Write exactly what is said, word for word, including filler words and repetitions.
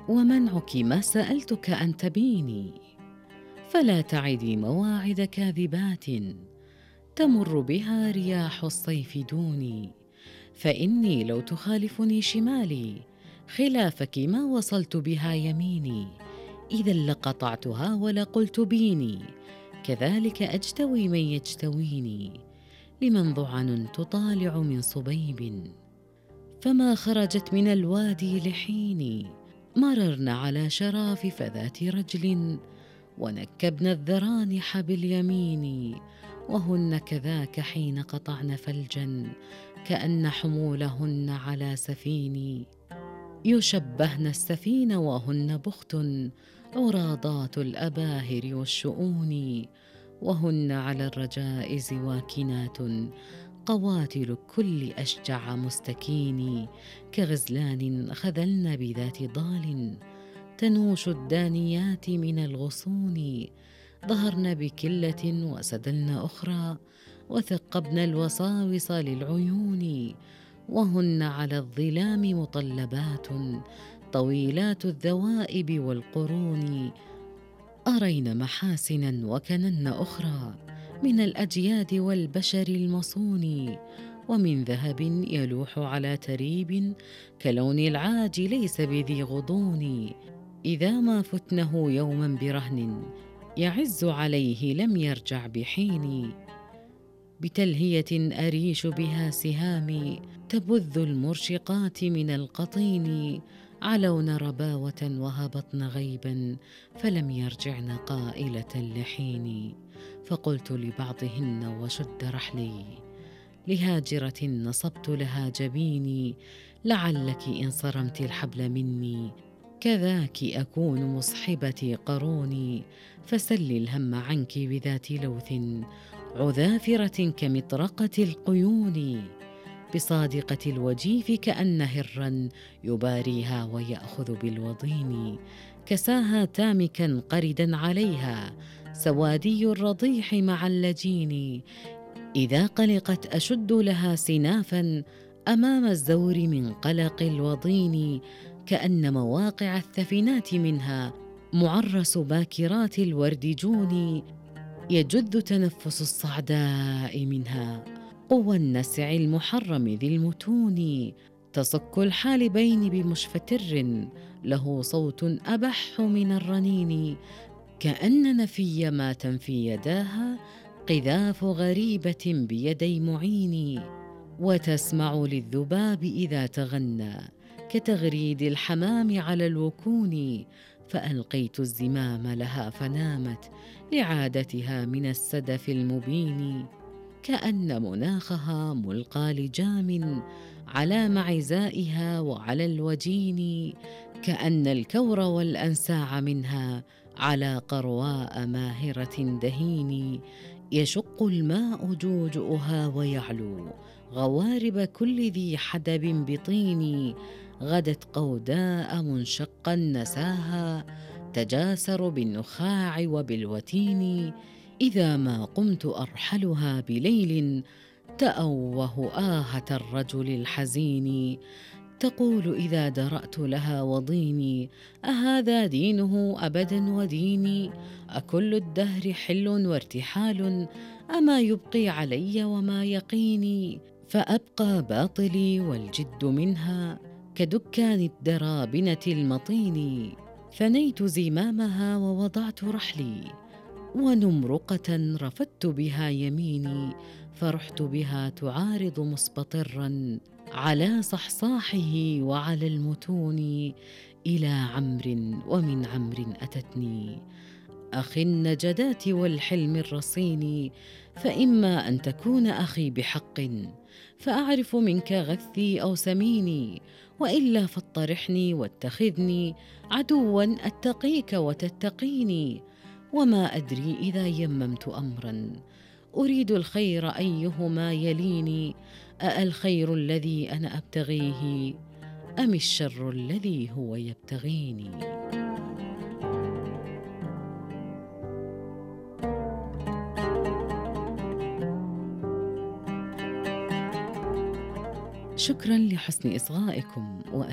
ومنعك ما سألتك أن تبيني، فلا تعدي مواعد كاذبات تمر بها رياح الصيف دوني، فإني لو تخالفني شمالي خلافك ما وصلت بها يميني، إذا لقطعتها ولقلت بيني، كذلك أجتوي من يجتويني، لمن ضعن تطالع من صبيب، فما خرجت من الوادي لحيني، مررن على شرافف ذات رجل، ونكبن الذرانح باليمين، وهن كذاك حين قطعن فلجا، كأن حمولهن على سفين، يشبهن السفين وهن بخت، عراضات الأباهر والشؤون، وهن على الرجائز واكنات، قواتل كل أشجع مستكين، كغزلان خذلن بذات ضال، تنوش الدانيات من الغصون، ظهرن بكلة وسدلن أخرى، وثقبن الوساوس للعيون، وهن على الظلام مطلبات، طويلات الذوائب والقرون، أرين محاسنا وكنن أخرى، من الأجياد والبشر المصون، ومن ذهب يلوح على تريب، كلون العاج ليس بذي غضون، إذا ما فتنه يوما برهن، يعز عليه لم يرجع بحين، بتلهية أريش بها سهامي، تبذ المرشقات من القطين، علون رباوة وهبطن غيبا، فلم يرجعن قائلة لحين، فقلت لبعضهن وشد رحلي، لهاجرة نصبت لها جبيني، لعلك إن صرمت الحبل مني، كذاك أكون مصحبتي قروني، فسل الهم عنك بذات لوث، عذافرة كمطرقة القيون، بصادقة الوجيف كأن هرا، يباريها ويأخذ بالوضين، كساها تامكا قردا عليها، سوادي الرضيح مع اللجين، إذا قلقت أشد لها سنافا، أمام الزور من قلق الوضين، كأن مواقع الثفنات منها، معرس باكرات الورد جوني، يجذ تنفس الصعداء منها، قوى النسع المحرم ذي المتون، تصك الحالبين بمشفتر، له صوت أبح من الرنين، كأن نفي ما تنفي يداها، قذاف غريبة بيدي معين، وتسمع للذباب إذا تغنى، كتغريد الحمام على الوكون، فألقيت الزمام لها فنامت، لعادتها من السدف المبين، كأن مناخها ملقى لجام، على معزائها وعلى الوجين، كأن الكور والأنساع منها، على قرواء ماهرة دهين، يشق الماء جوجؤها ويعلو، غوارب كل ذي حدب بطين، غدت قوداء منشقا نساها، تجاسر بالنخاع وبالوتين، إذا ما قمت أرحلها بليل، تأوه آهة الرجل الحزين، تقول إذا درأت لها وضيني، أهذا دينه أبدا وديني، أكل الدهر حل وارتحال، أما يبقي علي وما يقيني، فأبقى باطلي والجد منها، كدكان الدرابنة المطين، ثنيت زمامها ووضعت رحلي، ونمرقة رفدت بها يميني، فرحت بها تعارض مستطرا، على صحصاحه وعلى المتون، إلى عمرو ومن عمرو أتتني، أخي النجدات والحلم الرصين، فإما أن تكون أخي بحق، فأعرف منك غثي أو سميني، وإلا فاطرحني واتخذني عدوا أتقيك وتتقيني، وما أدري إذا يممت أمرا، أريد الخير أيهما يليني، أألخير الذي أنا أبتغيه، أم الشر الذي هو يبتغيني؟ شكرا لحسن إصغائكم.